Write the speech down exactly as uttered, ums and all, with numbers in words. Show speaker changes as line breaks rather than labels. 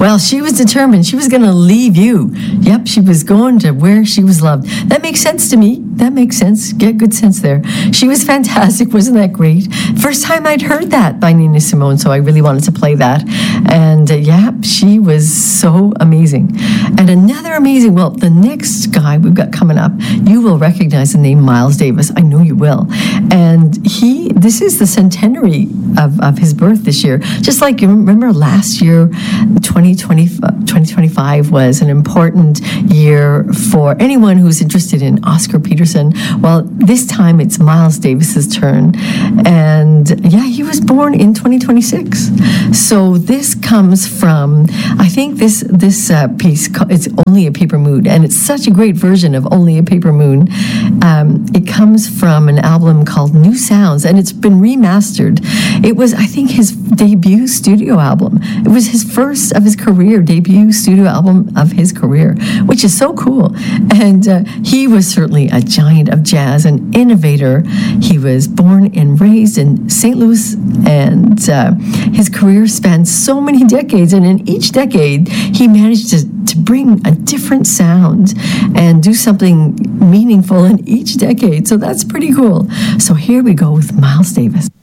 Well, she was determined. She was going to leave you. Yep, she was going to where she was loved. That makes sense to me. That makes sense. Get good sense there. She was fantastic. Wasn't that great? First time I'd heard that by Nina Simone, so I really wanted to play that. And uh, yeah, she was so amazing. And another amazing, well, the next guy we've got coming up, you will recognize the name Miles Davis. I know you will. And he, this is the centenary of, of his birth this year. Just like you remember last year, twenty twenty, twenty twenty-five was an important year for anyone who's interested in Oscar Peterson. Well, this time it's Miles Davis's turn. And yeah, he was born in twenty twenty-six. So this comes from, I think this this uh, piece, it's Only a Paper Moon, and it's such a great version of Only a Paper Moon. Um, it comes from an album called New Sounds, and it's been remastered. It was, I think, his debut studio album. It was his first of his career, debut studio album of his career, which is so cool. And uh, he was certainly a giant of jazz, an innovator. He was born and raised in Saint Louis, and uh, his career spanned so many decades, and in each decade, he managed to, to bring a different sound and do something meaningful in each decade. So that's pretty cool. So here we go with Miles Davis.